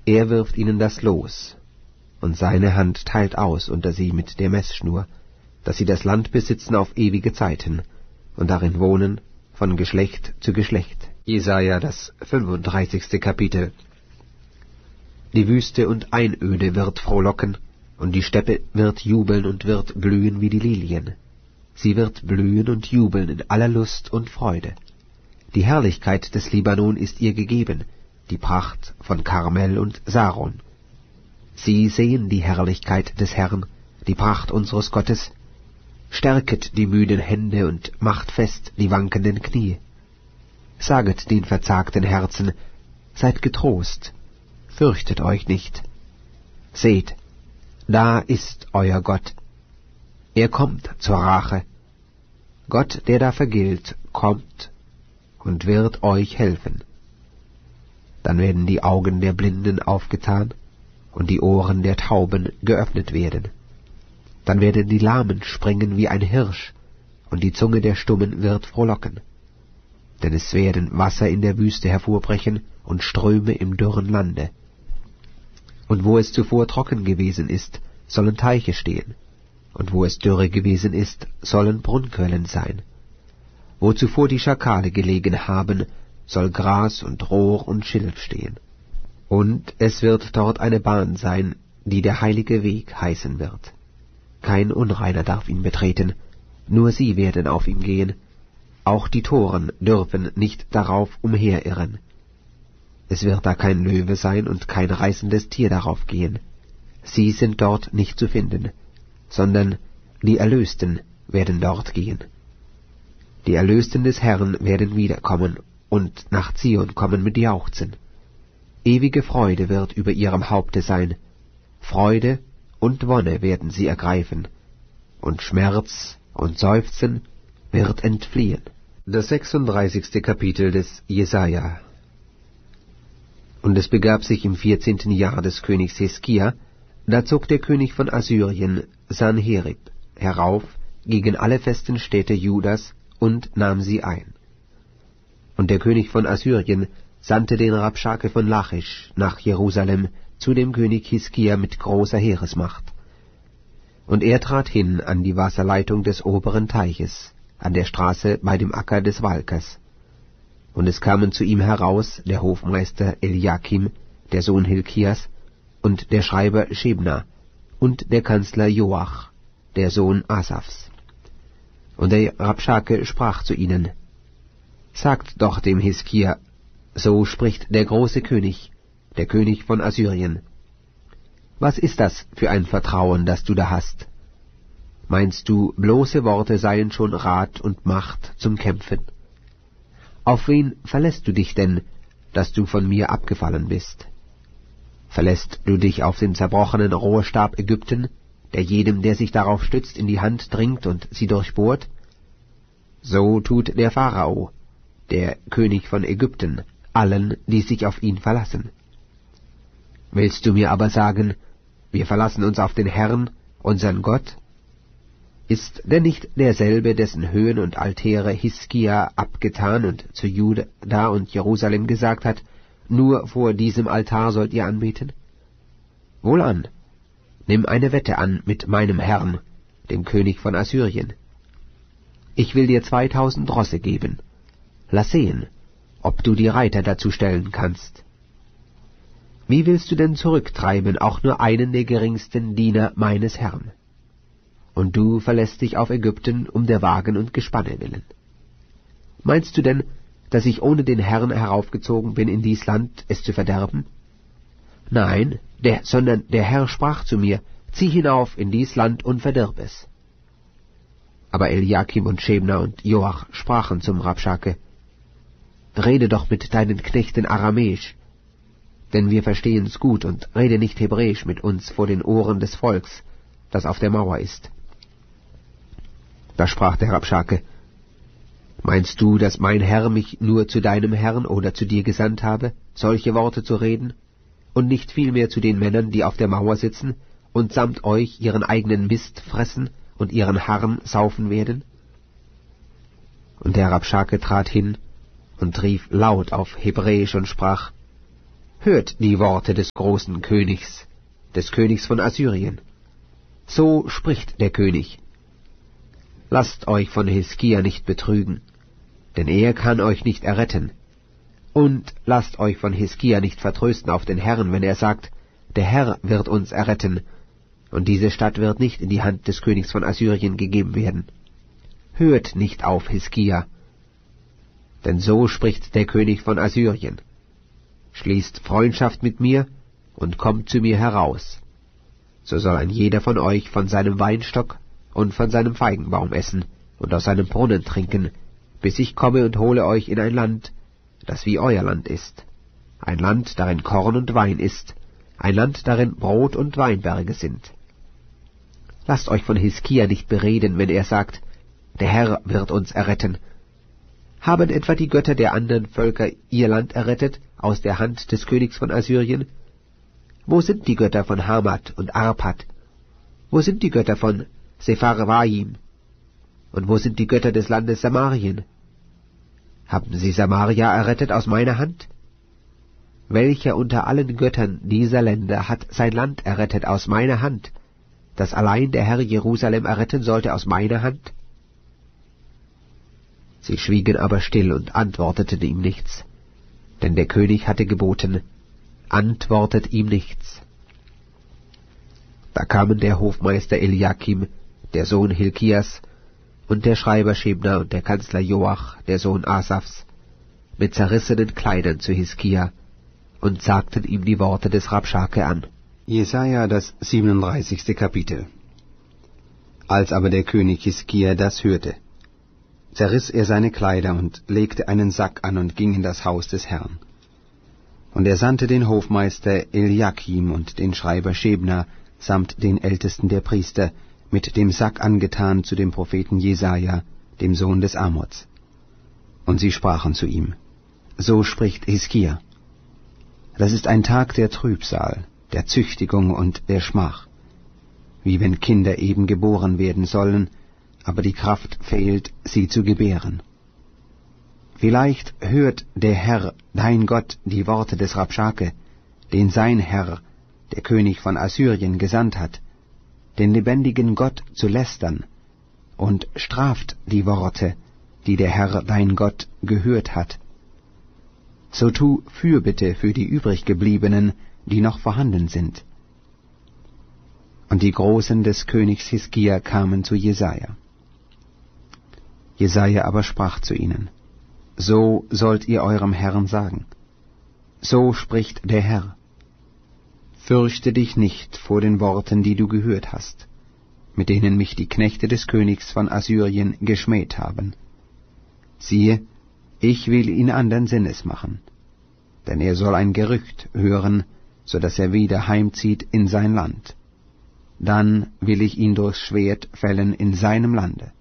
Er wirft ihnen das Los, und seine Hand teilt aus unter sie mit der Messschnur, dass sie das Land besitzen auf ewige Zeiten und darin wohnen von Geschlecht zu Geschlecht. Jesaja, das 35. Kapitel. Die Wüste und Einöde wird frohlocken, und die Steppe wird jubeln und wird blühen wie die Lilien. Sie wird blühen und jubeln in aller Lust und Freude. Die Herrlichkeit des Libanon ist ihr gegeben, die Pracht von Karmel und Saron. Sie sehen die Herrlichkeit des Herrn, die Pracht unseres Gottes. Stärket die müden Hände und macht fest die wankenden Knie. Saget den verzagten Herzen, seid getrost, fürchtet euch nicht. Seht, da ist euer Gott. Er kommt zur Rache. Gott, der da vergilt, kommt und wird euch helfen. Dann werden die Augen der Blinden aufgetan und die Ohren der Tauben geöffnet werden. Dann werden die Lahmen springen wie ein Hirsch, und die Zunge der Stummen wird frohlocken. Denn es werden Wasser in der Wüste hervorbrechen und Ströme im dürren Lande. Und wo es zuvor trocken gewesen ist, sollen Teiche stehen, und wo es dürre gewesen ist, sollen Brunnquellen sein. Wo zuvor die Schakale gelegen haben, soll Gras und Rohr und Schilf stehen. Und es wird dort eine Bahn sein, die der heilige Weg heißen wird. Kein Unreiner darf ihn betreten, nur sie werden auf ihm gehen. Auch die Toren dürfen nicht darauf umherirren. Es wird da kein Löwe sein und kein reißendes Tier darauf gehen. Sie sind dort nicht zu finden, sondern die Erlösten werden dort gehen. Die Erlösten des Herrn werden wiederkommen und nach Zion kommen mit Jauchzen. Ewige Freude wird über ihrem Haupte sein. Freude und Wonne werden sie ergreifen, und Schmerz und Seufzen wird entfliehen. Das 36. Kapitel des Jesaja. Und es begab sich im 14. Jahr des Königs Hiskia, da zog der König von Assyrien, Sanherib, herauf gegen alle festen Städte Judas und nahm sie ein. Und der König von Assyrien sandte den Rabschake von Lachisch nach Jerusalem zu dem König Hiskia mit großer Heeresmacht. Und er trat hin an die Wasserleitung des oberen Teiches, an der Straße bei dem Acker des Walkers. Und es kamen zu ihm heraus der Hofmeister Eliakim, der Sohn Hilkias, und der Schreiber Schebna, und der Kanzler Joach, der Sohn Asafs. Und der Rabschake sprach zu ihnen: Sagt doch dem Hiskia, so spricht der große König, der König von Assyrien: Was ist das für ein Vertrauen, das du da hast? Meinst du, bloße Worte seien schon Rat und Macht zum Kämpfen? Auf wen verlässt du dich denn, dass du von mir abgefallen bist? Verlässt du dich auf den zerbrochenen Rohrstab Ägypten, der jedem, der sich darauf stützt, in die Hand dringt und sie durchbohrt? So tut der Pharao, der König von Ägypten, allen, die sich auf ihn verlassen. Willst du mir aber sagen, wir verlassen uns auf den Herrn, unseren Gott? Ist denn nicht derselbe, dessen Höhen und Altäre Hiskia abgetan und zu Juda und Jerusalem gesagt hat, nur vor diesem Altar sollt ihr anbeten? Wohlan, nimm eine Wette an mit meinem Herrn, dem König von Assyrien. Ich will dir 2000 Rosse geben. Lass sehen, ob du die Reiter dazu stellen kannst. Wie willst du denn zurücktreiben auch nur einen der geringsten Diener meines Herrn? Und du verlässt dich auf Ägypten um der Wagen und Gespanne willen. Meinst du denn, dass ich ohne den Herrn heraufgezogen bin in dies Land, es zu verderben? Nein, sondern der Herr sprach zu mir, zieh hinauf in dies Land und verdirb es. Aber Eliakim und Schebna und Joach sprachen zum Rabschake: Rede doch mit deinen Knechten aramäisch, denn wir verstehen's gut, und rede nicht hebräisch mit uns vor den Ohren des Volks, das auf der Mauer ist. Da sprach der Rabschake: Meinst du, dass mein Herr mich nur zu deinem Herrn oder zu dir gesandt habe, solche Worte zu reden, und nicht vielmehr zu den Männern, die auf der Mauer sitzen und samt euch ihren eigenen Mist fressen und ihren Harren saufen werden? Und der Rabschake trat hin und rief laut auf Hebräisch und sprach: Hört die Worte des großen Königs, des Königs von Assyrien. So spricht der König: Lasst euch von Hiskia nicht betrügen, denn er kann euch nicht erretten. Und lasst euch von Hiskia nicht vertrösten auf den Herrn, wenn er sagt, der Herr wird uns erretten, und diese Stadt wird nicht in die Hand des Königs von Assyrien gegeben werden. Hört nicht auf Hiskia, denn so spricht der König von Assyrien: Schließt Freundschaft mit mir und kommt zu mir heraus. So soll ein jeder von euch von seinem Weinstock und von seinem Feigenbaum essen und aus seinem Brunnen trinken, bis ich komme und hole euch in ein Land, das wie euer Land ist, ein Land, darin Korn und Wein ist, ein Land, darin Brot und Weinberge sind. Lasst euch von Hiskia nicht bereden, wenn er sagt, der Herr wird uns erretten. Haben etwa die Götter der anderen Völker ihr Land errettet aus der Hand des Königs von Assyrien? Wo sind die Götter von Hamat und Arpad? Wo sind die Götter von Sepharvaim? Und wo sind die Götter des Landes Samarien? Haben sie Samaria errettet aus meiner Hand? Welcher unter allen Göttern dieser Länder hat sein Land errettet aus meiner Hand, dass allein der Herr Jerusalem erretten sollte aus meiner Hand? Sie schwiegen aber still und antworteten ihm nichts, denn der König hatte geboten: Antwortet ihm nichts. Da kamen der Hofmeister Eliakim, der Sohn Hilkias, und der Schreiber Schebna und der Kanzler Joach, der Sohn Asafs, mit zerrissenen Kleidern zu Hiskia und sagten ihm die Worte des Rabschake an. Jesaja, das 37. Kapitel. Als aber der König Hiskia das hörte, zerriss er seine Kleider und legte einen Sack an und ging in das Haus des Herrn. Und er sandte den Hofmeister Eliakim und den Schreiber Schebna samt den Ältesten der Priester mit dem Sack angetan zu dem Propheten Jesaja, dem Sohn des Amoz. Und sie sprachen zu ihm: So spricht Hiskia: Das ist ein Tag der Trübsal, der Züchtigung und der Schmach, wie wenn Kinder eben geboren werden sollen, aber die Kraft fehlt, sie zu gebären. Vielleicht hört der Herr, dein Gott, die Worte des Rabschake, den sein Herr, der König von Assyrien, gesandt hat, den lebendigen Gott zu lästern, und straft die Worte, die der Herr, dein Gott, gehört hat. So tu Fürbitte für die übriggebliebenen, die noch vorhanden sind. Und die Großen des Königs Hiskia kamen zu Jesaja. Jesaja aber sprach zu ihnen: So sollt ihr eurem Herrn sagen: So spricht der Herr: Fürchte dich nicht vor den Worten, die du gehört hast, mit denen mich die Knechte des Königs von Assyrien geschmäht haben. Siehe, ich will ihn andern Sinnes machen, denn er soll ein Gerücht hören, so dass er wieder heimzieht in sein Land. Dann will ich ihn durchs Schwert fällen in seinem Lande.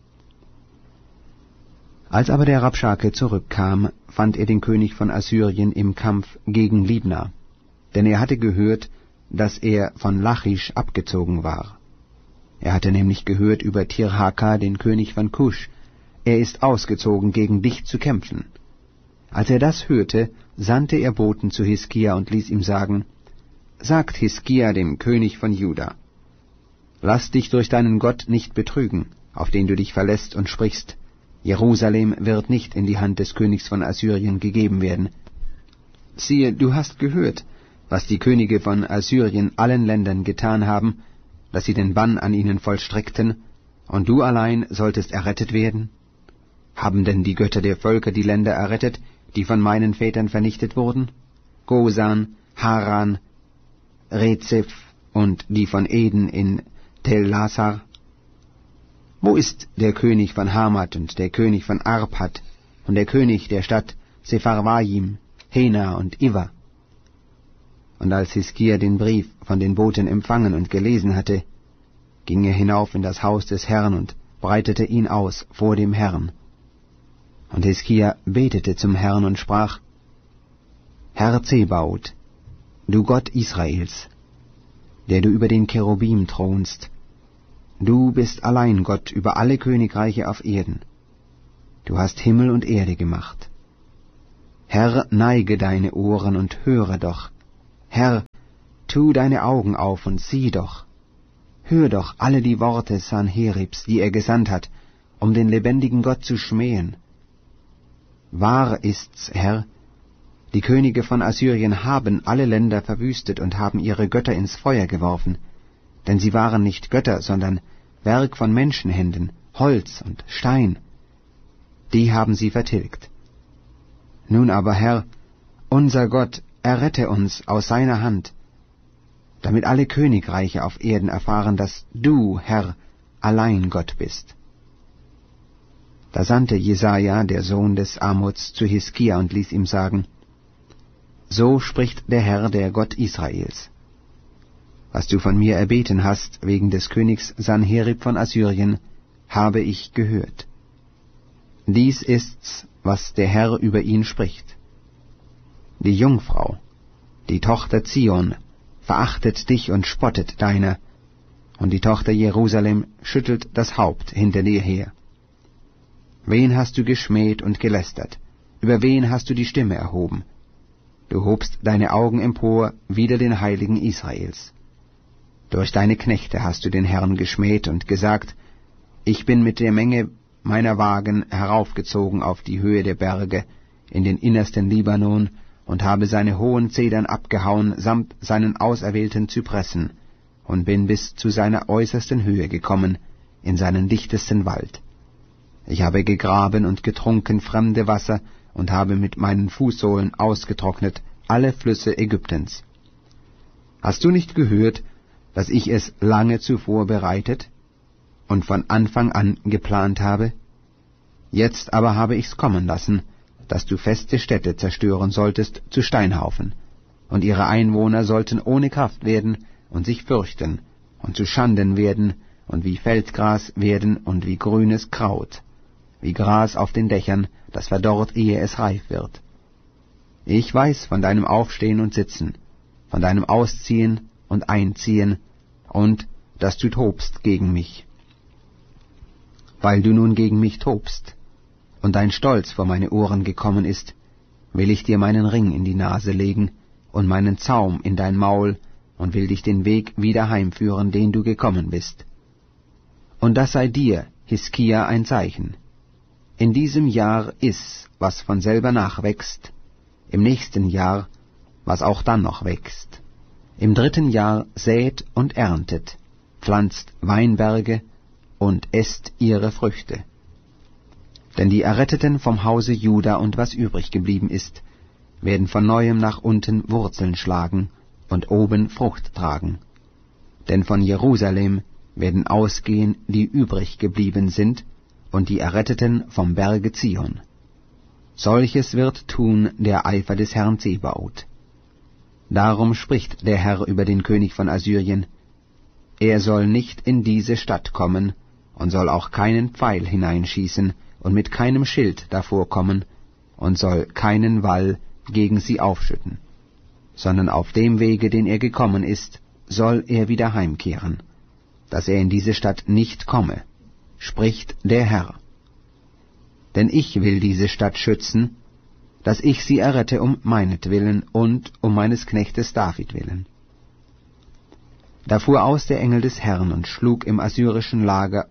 Als aber der Rabschake zurückkam, fand er den König von Assyrien im Kampf gegen Libna, denn er hatte gehört, dass er von Lachisch abgezogen war. Er hatte nämlich gehört über Tirhaka, den König von Kusch: Er ist ausgezogen, gegen dich zu kämpfen. Als er das hörte, sandte er Boten zu Hiskia und ließ ihm sagen: Sagt Hiskia, dem König von Juda: Lass dich durch deinen Gott nicht betrügen, auf den du dich verlässt und sprichst: Jerusalem wird nicht in die Hand des Königs von Assyrien gegeben werden. Siehe, du hast gehört, was die Könige von Assyrien allen Ländern getan haben, dass sie den Bann an ihnen vollstreckten, und du allein solltest errettet werden? Haben denn die Götter der Völker die Länder errettet, die von meinen Vätern vernichtet wurden? Gosan, Haran, Rezeph und die von Eden in Tel-Lasar? Wo ist der König von Hamat und der König von Arpad und der König der Stadt Sepharvaim, Hena und Iva? Und als Hiskia den Brief von den Boten empfangen und gelesen hatte, ging er hinauf in das Haus des Herrn und breitete ihn aus vor dem Herrn. Und Hiskia betete zum Herrn und sprach: Herr Zebaoth, du Gott Israels, der du über den Cherubim thronst, du bist allein Gott über alle Königreiche auf Erden. Du hast Himmel und Erde gemacht. Herr, neige deine Ohren und höre doch. Herr, tu deine Augen auf und sieh doch. Hör doch alle die Worte Sanheribs, die er gesandt hat, um den lebendigen Gott zu schmähen. Wahr ist's, Herr, die Könige von Assyrien haben alle Länder verwüstet und haben ihre Götter ins Feuer geworfen, denn sie waren nicht Götter, sondern Werk von Menschenhänden, Holz und Stein. Die haben sie vertilgt. Nun aber, Herr, unser Gott, errette uns aus seiner Hand, damit alle Königreiche auf Erden erfahren, dass du, Herr, allein Gott bist. Da sandte Jesaja, der Sohn des Amoz, zu Hiskia und ließ ihm sagen: So spricht der Herr, der Gott Israels. Was du von mir erbeten hast wegen des Königs Sanherib von Assyrien, habe ich gehört. Dies ist's, was der Herr über ihn spricht. Die Jungfrau, die Tochter Zion, verachtet dich und spottet deiner, und die Tochter Jerusalem schüttelt das Haupt hinter dir her. Wen hast du geschmäht und gelästert? Über wen hast du die Stimme erhoben? Du hobst deine Augen empor wider den Heiligen Israels. Durch deine Knechte hast du den Herrn geschmäht und gesagt: Ich bin mit der Menge meiner Wagen heraufgezogen auf die Höhe der Berge, in den innersten Libanon, und habe seine hohen Zedern abgehauen, samt seinen auserwählten Zypressen, und bin bis zu seiner äußersten Höhe gekommen, in seinen dichtesten Wald. Ich habe gegraben und getrunken fremde Wasser, und habe mit meinen Fußsohlen ausgetrocknet alle Flüsse Ägyptens. Hast du nicht gehört, dass ich es lange zuvor bereitet und von Anfang an geplant habe? Jetzt aber habe ich's kommen lassen, dass du feste Städte zerstören solltest zu Steinhaufen, und ihre Einwohner sollten ohne Kraft werden und sich fürchten, und zu Schanden werden, und wie Feldgras werden und wie grünes Kraut, wie Gras auf den Dächern, das verdorrt, ehe es reif wird. Ich weiß von deinem Aufstehen und Sitzen, von deinem Ausziehen und Einziehen, und dass du tobst gegen mich. Weil du nun gegen mich tobst und dein Stolz vor meine Ohren gekommen ist, will ich dir meinen Ring in die Nase legen und meinen Zaum in dein Maul und will dich den Weg wieder heimführen, den du gekommen bist. Und das sei dir, Hiskia, ein Zeichen. In diesem Jahr iss, was von selber nachwächst, im nächsten Jahr, was auch dann noch wächst. Im 3. Jahr sät und erntet, pflanzt Weinberge und esst ihre Früchte. Denn die Erretteten vom Hause Juda und was übrig geblieben ist, werden von neuem nach unten Wurzeln schlagen und oben Frucht tragen. Denn von Jerusalem werden ausgehen, die übrig geblieben sind, und die Erretteten vom Berge Zion. Solches wird tun der Eifer des Herrn Zebaoth. Darum spricht der Herr über den König von Assyrien: Er soll nicht in diese Stadt kommen und soll auch keinen Pfeil hineinschießen und mit keinem Schild davor kommen und soll keinen Wall gegen sie aufschütten, sondern auf dem Wege, den er gekommen ist, soll er wieder heimkehren, dass er in diese Stadt nicht komme, spricht der Herr. Denn ich will diese Stadt schützen, dass ich sie errette um meinetwillen und um meines Knechtes David willen. Da fuhr aus der Engel des Herrn und schlug im assyrischen Lager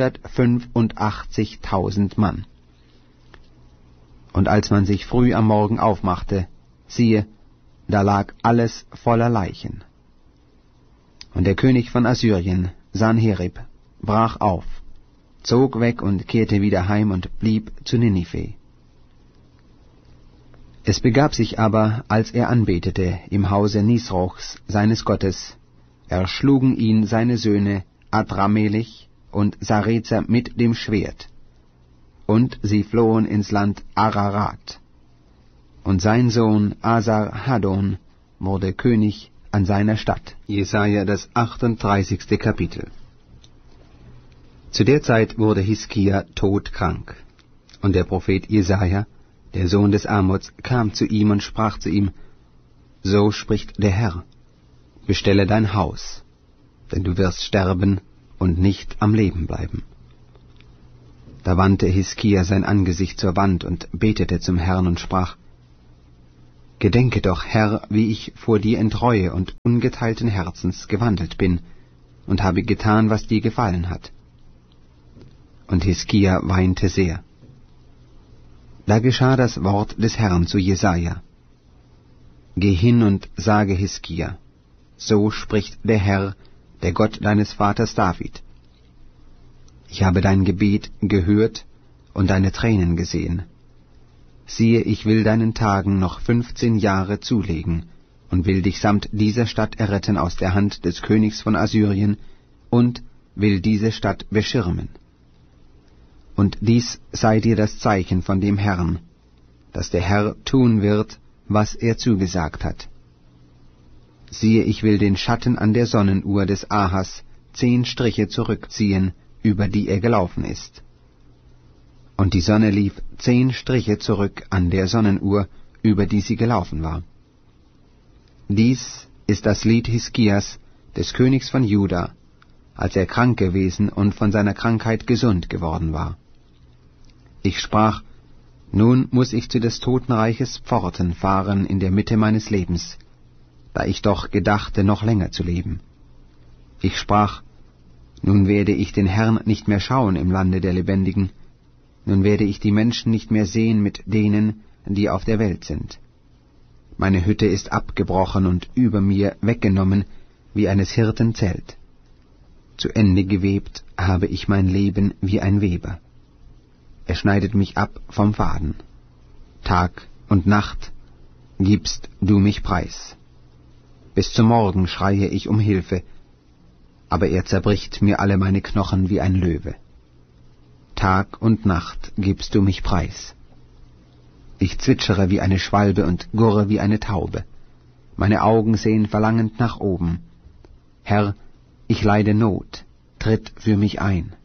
185.000 Mann. Und als man sich früh am Morgen aufmachte, siehe, da lag alles voller Leichen. Und der König von Assyrien, Sanherib, brach auf, zog weg und kehrte wieder heim und blieb zu Ninive. Es begab sich aber, als er anbetete im Hause Nisrochs, seines Gottes, erschlugen ihn seine Söhne Adramelech und Sarezer mit dem Schwert, und sie flohen ins Land Ararat. Und sein Sohn Asar-Haddon wurde König an seiner Stadt. Jesaja, das 38. Kapitel. Zu der Zeit wurde Hiskia todkrank, und der Prophet Jesaja, der Sohn des Amoz, kam zu ihm und sprach zu ihm: So spricht der Herr: Bestelle dein Haus, denn du wirst sterben und nicht am Leben bleiben. Da wandte Hiskia sein Angesicht zur Wand und betete zum Herrn und sprach: Gedenke doch, Herr, wie ich vor dir in Treue und ungeteilten Herzens gewandelt bin und habe getan, was dir gefallen hat. Und Hiskia weinte sehr. Da geschah das Wort des Herrn zu Jesaja: Geh hin und sage Hiskia: So spricht der Herr, der Gott deines Vaters David: Ich habe dein Gebet gehört und deine Tränen gesehen. Siehe, ich will deinen Tagen noch 15 Jahre zulegen und will dich samt dieser Stadt erretten aus der Hand des Königs von Assyrien und will diese Stadt beschirmen. Und dies sei dir das Zeichen von dem Herrn, dass der Herr tun wird, was er zugesagt hat. Siehe, ich will den Schatten an der Sonnenuhr des Ahas 10 Striche zurückziehen, über die er gelaufen ist. Und die Sonne lief 10 Striche zurück an der Sonnenuhr, über die sie gelaufen war. Dies ist das Lied Hiskias, des Königs von Juda, als er krank gewesen und von seiner Krankheit gesund geworden war. Ich sprach: Nun muß ich zu des Totenreiches Pforten fahren in der Mitte meines Lebens, da ich doch gedachte, noch länger zu leben. Ich sprach: Nun werde ich den Herrn nicht mehr schauen im Lande der Lebendigen, nun werde ich die Menschen nicht mehr sehen mit denen, die auf der Welt sind. Meine Hütte ist abgebrochen und über mir weggenommen wie eines Hirten Zelt. Zu Ende gewebt habe ich mein Leben wie ein Weber. Er schneidet mich ab vom Faden. Tag und Nacht gibst du mich preis. Bis zum Morgen schreie ich um Hilfe, aber er zerbricht mir alle meine Knochen wie ein Löwe. Tag und Nacht gibst du mich preis. Ich zwitschere wie eine Schwalbe und gurre wie eine Taube. Meine Augen sehen verlangend nach oben. Herr, ich leide Not, tritt für mich ein.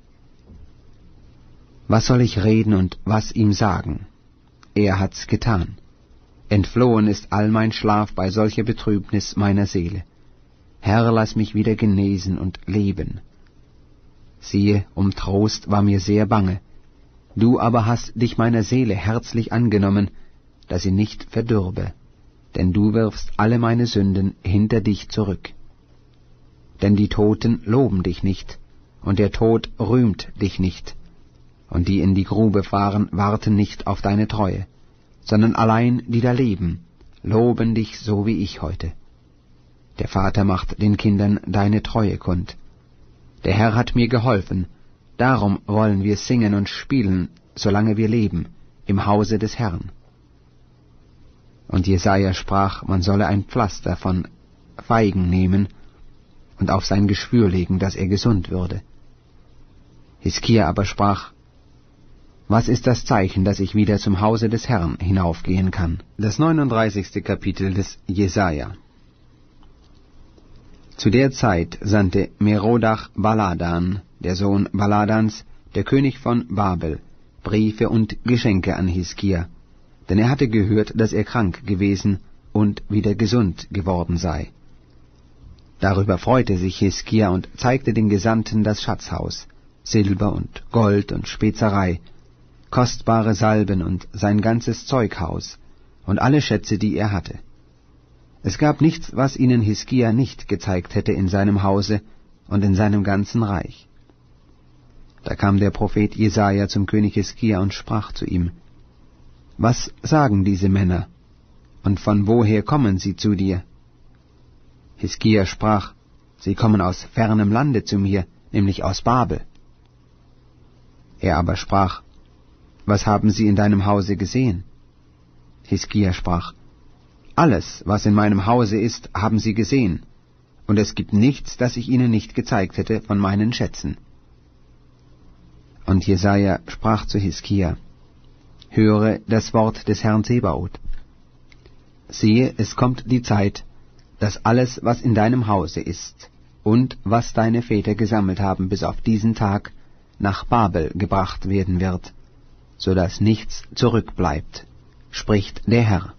Was soll ich reden und was ihm sagen? Er hat's getan. Entflohen ist all mein Schlaf bei solcher Betrübnis meiner Seele. Herr, lass mich wieder genesen und leben. Siehe, um Trost war mir sehr bange. Du aber hast dich meiner Seele herzlich angenommen, dass sie nicht verdürbe, denn du wirfst alle meine Sünden hinter dich zurück. Denn die Toten loben dich nicht, und der Tod rühmt dich nicht, und die in die Grube fahren, warten nicht auf deine Treue, sondern allein die da leben, loben dich so wie ich heute. Der Vater macht den Kindern deine Treue kund. Der Herr hat mir geholfen, darum wollen wir singen und spielen, solange wir leben, im Hause des Herrn. Und Jesaja sprach, man solle ein Pflaster von Feigen nehmen und auf sein Geschwür legen, dass er gesund würde. Hiskia aber sprach: Was ist das Zeichen, dass ich wieder zum Hause des Herrn hinaufgehen kann? Das 39. Kapitel des Jesaja. Zu der Zeit sandte Merodach Baladan, der Sohn Baladans, der König von Babel, Briefe und Geschenke an Hiskia, denn er hatte gehört, dass er krank gewesen und wieder gesund geworden sei. Darüber freute sich Hiskia und zeigte den Gesandten das Schatzhaus, Silber und Gold und Spezerei, kostbare Salben und sein ganzes Zeughaus und alle Schätze, die er hatte. Es gab nichts, was ihnen Hiskia nicht gezeigt hätte in seinem Hause und in seinem ganzen Reich. Da kam der Prophet Jesaja zum König Hiskia und sprach zu ihm: Was sagen diese Männer, und von woher kommen sie zu dir? Hiskia sprach: Sie kommen aus fernem Lande zu mir, nämlich aus Babel. Er aber sprach: Was haben sie in deinem Hause gesehen? Hiskia sprach: Alles, was in meinem Hause ist, haben sie gesehen, und es gibt nichts, das ich ihnen nicht gezeigt hätte von meinen Schätzen. Und Jesaja sprach zu Hiskia: Höre das Wort des Herrn Zebaoth. Siehe, es kommt die Zeit, dass alles, was in deinem Hause ist, und was deine Väter gesammelt haben bis auf diesen Tag, nach Babel gebracht werden wird, so dass nichts zurückbleibt, spricht der Herr.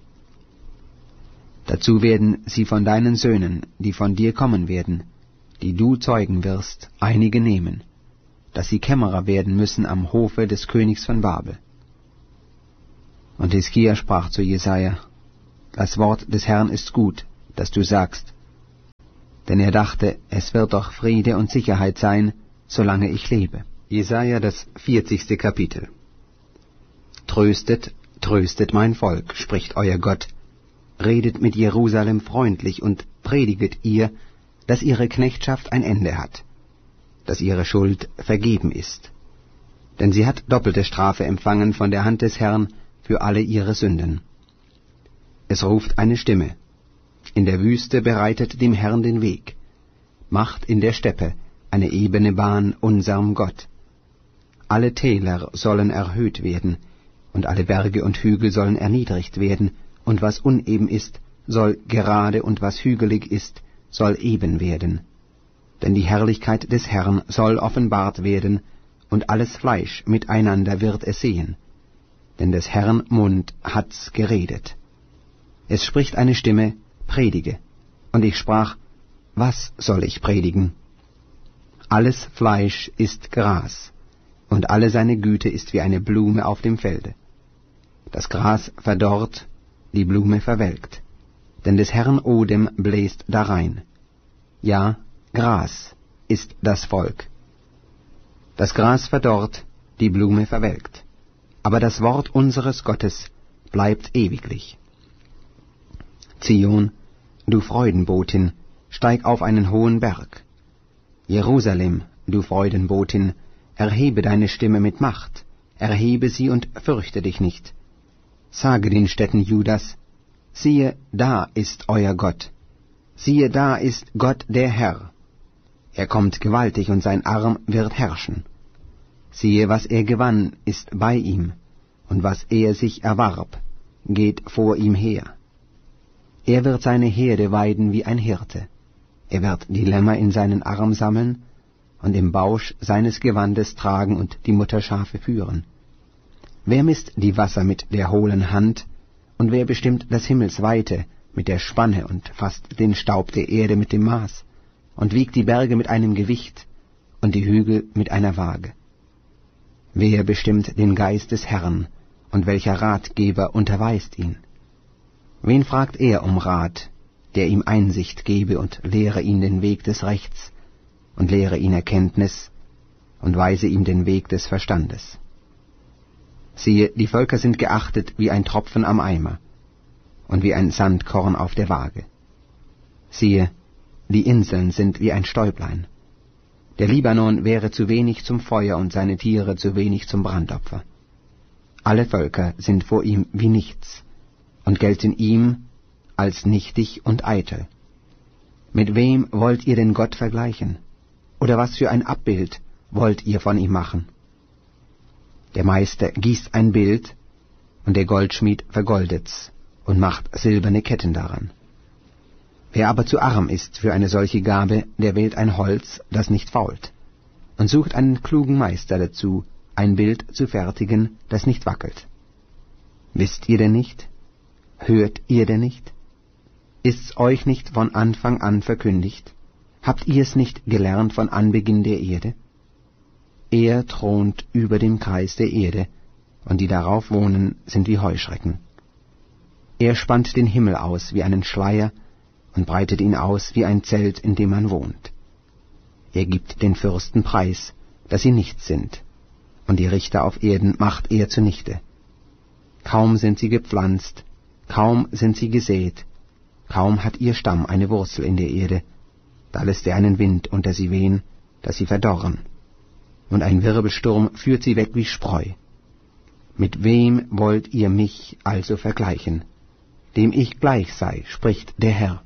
Dazu werden sie von deinen Söhnen, die von dir kommen werden, die du zeugen wirst, einige nehmen, dass sie Kämmerer werden müssen am Hofe des Königs von Babel. Und Hiskia sprach zu Jesaja: das Wort des Herrn ist gut, das du sagst. Denn er dachte, es wird doch Friede und Sicherheit sein, solange ich lebe. Jesaja, das 40. Kapitel. Tröstet, tröstet mein Volk, spricht euer Gott. Redet mit Jerusalem freundlich und prediget ihr, dass ihre Knechtschaft ein Ende hat, dass ihre Schuld vergeben ist. Denn sie hat doppelte Strafe empfangen von der Hand des Herrn für alle ihre Sünden. Es ruft eine Stimme. In der Wüste bereitet dem Herrn den Weg. Macht in der Steppe eine ebene Bahn unserem Gott. Alle Täler sollen erhöht werden, und alle Berge und Hügel sollen erniedrigt werden, und was uneben ist, soll gerade, und was hügelig ist, soll eben werden. Denn die Herrlichkeit des Herrn soll offenbart werden, und alles Fleisch miteinander wird es sehen. Denn des Herrn Mund hat's geredet. Es spricht eine Stimme, predige. Und ich sprach, was soll ich predigen? Alles Fleisch ist Gras, und alle seine Güte ist wie eine Blume auf dem Felde. Das Gras verdorrt, die Blume verwelkt, denn des Herrn Odem bläst darein. Ja, Gras ist das Volk. Das Gras verdorrt, die Blume verwelkt, aber das Wort unseres Gottes bleibt ewiglich. Zion, du Freudenbotin, steig auf einen hohen Berg. Jerusalem, du Freudenbotin, erhebe deine Stimme mit Macht, erhebe sie und fürchte dich nicht. Sage den Städten Judas, siehe, da ist euer Gott, siehe, da ist Gott der Herr. Er kommt gewaltig und sein Arm wird herrschen. Siehe, was er gewann, ist bei ihm, und was er sich erwarb, geht vor ihm her. Er wird seine Herde weiden wie ein Hirte. Er wird die Lämmer in seinen Arm sammeln und im Bausch seines Gewandes tragen und die Mutterschafe führen. Wer misst die Wasser mit der hohlen Hand, und wer bestimmt das Himmelsweite mit der Spanne und fasst den Staub der Erde mit dem Maß und wiegt die Berge mit einem Gewicht und die Hügel mit einer Waage? Wer bestimmt den Geist des Herrn, und welcher Ratgeber unterweist ihn? Wen fragt er um Rat, der ihm Einsicht gebe und lehre ihn den Weg des Rechts und lehre ihn Erkenntnis und weise ihm den Weg des Verstandes? Siehe, die Völker sind geachtet wie ein Tropfen am Eimer und wie ein Sandkorn auf der Waage. Siehe, die Inseln sind wie ein Stäublein. Der Libanon wäre zu wenig zum Feuer und seine Tiere zu wenig zum Brandopfer. Alle Völker sind vor ihm wie nichts und gelten ihm als nichtig und eitel. Mit wem wollt ihr denn Gott vergleichen? Oder was für ein Abbild wollt ihr von ihm machen? Der Meister gießt ein Bild, und der Goldschmied vergoldet's und macht silberne Ketten daran. Wer aber zu arm ist für eine solche Gabe, der wählt ein Holz, das nicht fault, und sucht einen klugen Meister dazu, ein Bild zu fertigen, das nicht wackelt. Wisst ihr denn nicht? Hört ihr denn nicht? Ist's euch nicht von Anfang an verkündigt? Habt ihr's nicht gelernt von Anbeginn der Erde? Er thront über dem Kreis der Erde, und die darauf wohnen, sind wie Heuschrecken. Er spannt den Himmel aus wie einen Schleier und breitet ihn aus wie ein Zelt, in dem man wohnt. Er gibt den Fürsten preis, dass sie nichts sind, und die Richter auf Erden macht er zunichte. Kaum sind sie gepflanzt, kaum sind sie gesät, kaum hat ihr Stamm eine Wurzel in der Erde, da lässt er einen Wind unter sie wehen, dass sie verdorren, und ein Wirbelsturm führt sie weg wie Spreu. Mit wem wollt ihr mich also vergleichen, dem ich gleich sei, spricht der Herr?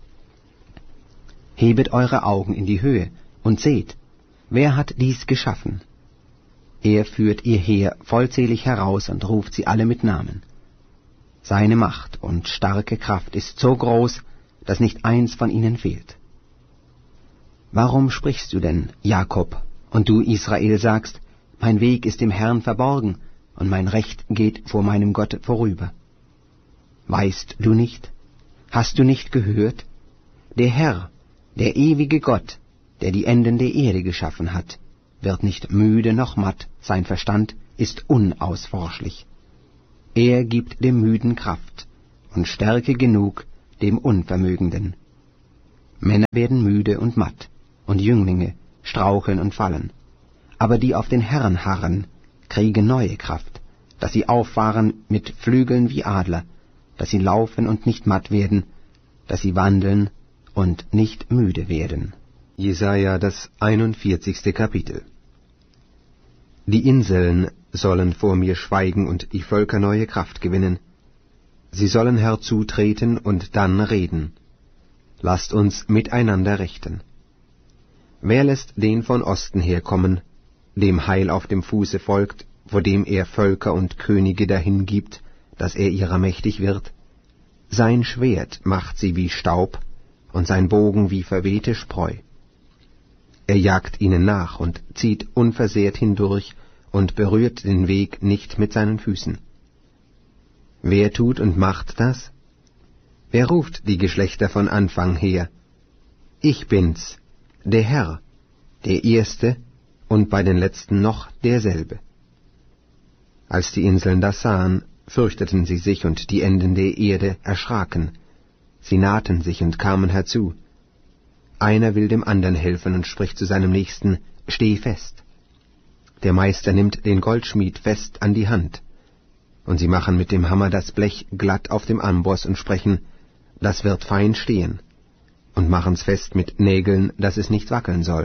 Hebet eure Augen in die Höhe und seht, wer hat dies geschaffen? Er führt ihr Heer vollzählig heraus und ruft sie alle mit Namen. Seine Macht und starke Kraft ist so groß, dass nicht eins von ihnen fehlt. Warum sprichst du denn, Jakob, und du, Israel, sagst, mein Weg ist dem Herrn verborgen, und mein Recht geht vor meinem Gott vorüber? Weißt du nicht? Hast du nicht gehört? Der Herr, der ewige Gott, der die Enden der Erde geschaffen hat, wird nicht müde noch matt, sein Verstand ist unausforschlich. Er gibt dem Müden Kraft und Stärke genug dem Unvermögenden. Männer werden müde und matt, und Jünglinge straucheln und fallen. Aber die auf den Herrn harren, kriegen neue Kraft, dass sie auffahren mit Flügeln wie Adler, dass sie laufen und nicht matt werden, dass sie wandeln und nicht müde werden. Jesaja, das 41. Kapitel. Die Inseln sollen vor mir schweigen und die Völker neue Kraft gewinnen. Sie sollen herzutreten und dann reden. Lasst uns miteinander rechten. Wer lässt den von Osten herkommen, dem Heil auf dem Fuße folgt, vor dem er Völker und Könige dahingibt, dass er ihrer mächtig wird? Sein Schwert macht sie wie Staub und sein Bogen wie verwehte Spreu. Er jagt ihnen nach und zieht unversehrt hindurch und berührt den Weg nicht mit seinen Füßen. Wer tut und macht das? Wer ruft die Geschlechter von Anfang her? Ich bin's, der Herr, der Erste und bei den Letzten noch derselbe. Als die Inseln das sahen, fürchteten sie sich und die Enden der Erde erschraken. Sie nahten sich und kamen herzu. Einer will dem anderen helfen und spricht zu seinem Nächsten, steh fest. Der Meister nimmt den Goldschmied fest an die Hand. Und sie machen mit dem Hammer das Blech glatt auf dem Amboss und sprechen, das wird fein stehen, und machen's fest mit Nägeln, dass es nicht wackeln soll.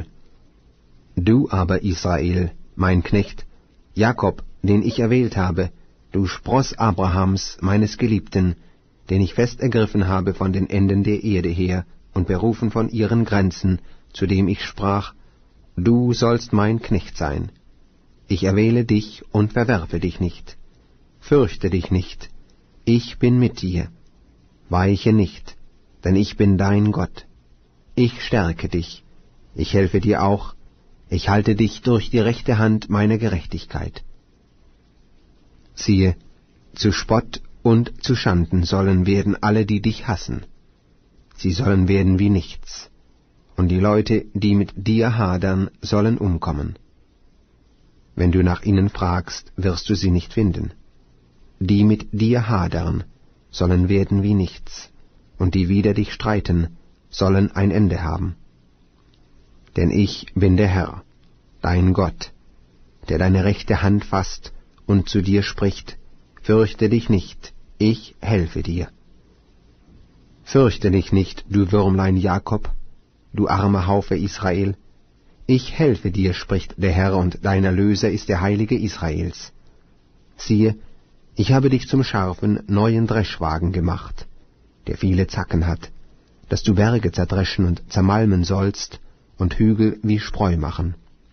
Du aber, Israel, mein Knecht, Jakob, den ich erwählt habe, du Spross Abrahams, meines Geliebten, den ich fest ergriffen habe von den Enden der Erde her und berufen von ihren Grenzen, zu dem ich sprach, du sollst mein Knecht sein. Ich erwähle dich und verwerfe dich nicht. Fürchte dich nicht, ich bin mit dir. Weiche nicht, denn ich bin dein Gott. Ich stärke dich, ich helfe dir auch, ich halte dich durch die rechte Hand meiner Gerechtigkeit. Siehe, zu Spott und zu Schanden sollen werden alle, die dich hassen. Sie sollen werden wie nichts, und die Leute, die mit dir hadern, sollen umkommen. Wenn du nach ihnen fragst, wirst du sie nicht finden. Die mit dir hadern, sollen werden wie nichts, und die wider dich streiten, sollen ein Ende haben. Denn ich bin der Herr, dein Gott, der deine rechte Hand fasst und zu dir spricht, fürchte dich nicht, ich helfe dir. Fürchte dich nicht, du Würmlein Jakob, du armer Haufe Israel, ich helfe dir, spricht der Herr, und dein Erlöser ist der Heilige Israels. Siehe, ich habe dich zum scharfen, neuen Dreschwagen gemacht, der viele Zacken hat, dass du Berge zerdreschen und zermalmen sollst und Hügel wie Spreu machen.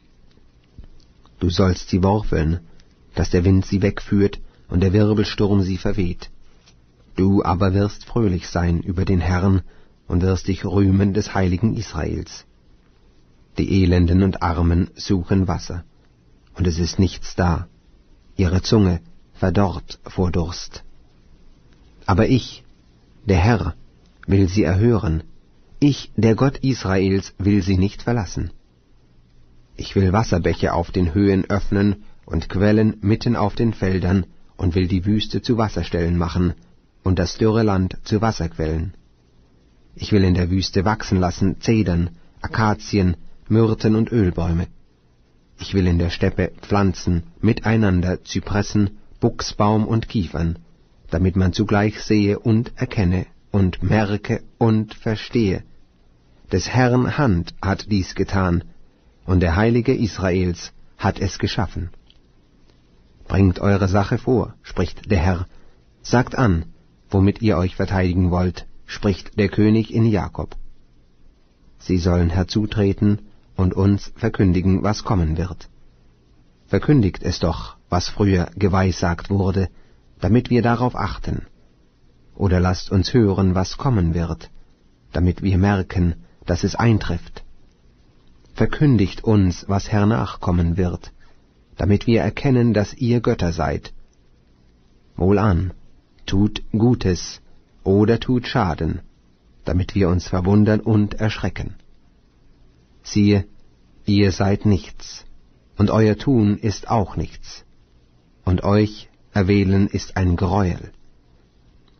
Du sollst sie worfeln, dass der Wind sie wegführt und der Wirbelsturm sie verweht. Du aber wirst fröhlich sein über den Herrn und wirst dich rühmen des Heiligen Israels. Die Elenden und Armen suchen Wasser, und es ist nichts da. Ihre Zunge verdorrt vor Durst. Aber ich, der Herr, will sie erhören. Ich, der Gott Israels, will sie nicht verlassen. Ich will Wasserbäche auf den Höhen öffnen und Quellen mitten auf den Feldern und will die Wüste zu Wasserstellen machen und das dürre Land zu Wasserquellen. Ich will in der Wüste wachsen lassen Zedern, Akazien, Myrten und Ölbäume. Ich will in der Steppe pflanzen miteinander Zypressen, Buchsbaum und Kiefern, damit man zugleich sehe und erkenne und merke und verstehe. Des Herrn Hand hat dies getan, und der Heilige Israels hat es geschaffen. Bringt eure Sache vor, spricht der Herr, sagt an, womit ihr euch verteidigen wollt, spricht der König in Jakob. Sie sollen herzutreten und uns verkündigen, was kommen wird. Verkündigt es doch, was früher geweissagt wurde, damit wir darauf achten. Oder lasst uns hören, was kommen wird, damit wir merken, dass es eintrifft. Verkündigt uns, was hernach kommen wird, damit wir erkennen, dass ihr Götter seid. Wohlan, tut Gutes oder tut Schaden, damit wir uns verwundern und erschrecken. Siehe, ihr seid nichts, und euer Tun ist auch nichts, und euch erwählen ist ein Greuel.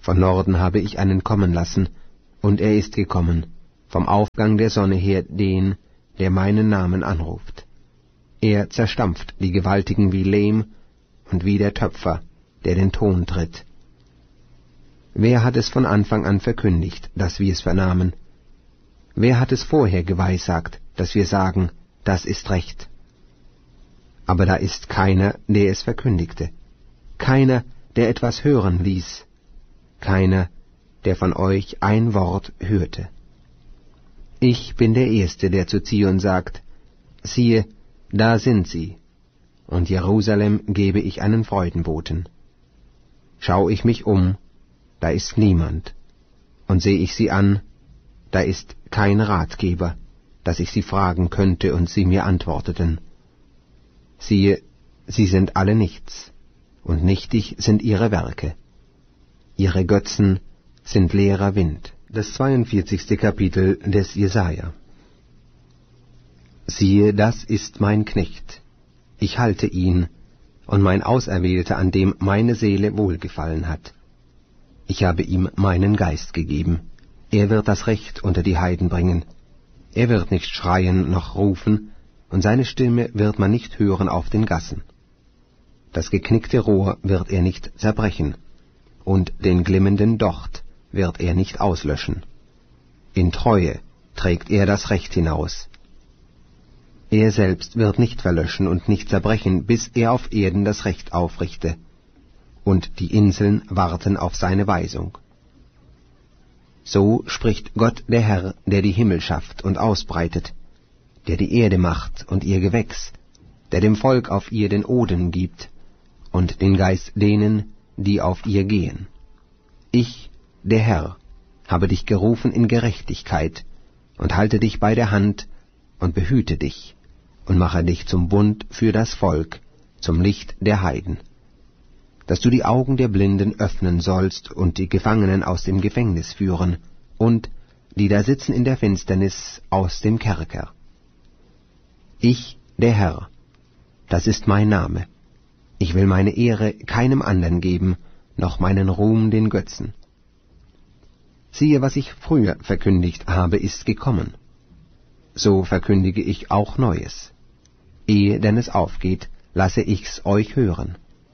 Von Norden habe ich einen kommen lassen, und er ist gekommen, vom Aufgang der Sonne her den, der meinen Namen anruft. Er zerstampft die Gewaltigen wie Lehm und wie der Töpfer, der den Ton tritt. Wer hat es von Anfang an verkündigt, dass wir es vernahmen? Wer hat es vorher geweissagt, dass wir sagen, das ist recht? Aber da ist keiner, der es verkündigte, keiner, der etwas hören ließ, keiner, der von euch ein Wort hörte. Ich bin der Erste, der zu Zion sagt, siehe, da sind sie, und Jerusalem gebe ich einen Freudenboten. Schau ich mich da ist niemand, und seh ich sie an, da ist kein Ratgeber, dass ich sie fragen könnte und sie mir antworteten. Siehe, sie sind alle nichts, und nichtig sind ihre Werke. Ihre Götzen sind leerer Wind. Das 42. Kapitel des Jesaja. Siehe, das ist mein Knecht. Ich halte ihn, und mein Auserwählter, an dem meine Seele wohlgefallen hat. Ich habe ihm meinen Geist gegeben. Er wird das Recht unter die Heiden bringen. Er wird nicht schreien noch rufen, und seine Stimme wird man nicht hören auf den Gassen. Das geknickte Rohr wird er nicht zerbrechen, und den glimmenden Docht wird er nicht auslöschen. In Treue trägt er das Recht hinaus. Er selbst wird nicht verlöschen und nicht zerbrechen, bis er auf Erden das Recht aufrichte, und die Inseln warten auf seine Weisung. So spricht Gott der Herr, der die Himmel schafft und ausbreitet, der die Erde macht und ihr Gewächs, der dem Volk auf ihr den Odem gibt und den Geist denen, die auf ihr gehen. Ich, der Herr, habe dich gerufen in Gerechtigkeit und halte dich bei der Hand und behüte dich und mache dich zum Bund für das Volk, zum Licht der Heiden, dass du die Augen der Blinden öffnen sollst und die Gefangenen aus dem Gefängnis führen und die da sitzen in der Finsternis aus dem Kerker. Ich, der Herr, das ist mein Name. Ich will meine Ehre keinem anderen geben, noch meinen Ruhm den Götzen. Siehe, was ich früher verkündigt habe, ist gekommen. So verkündige ich auch Neues. Ehe denn es aufgeht, lasse ich's euch hören.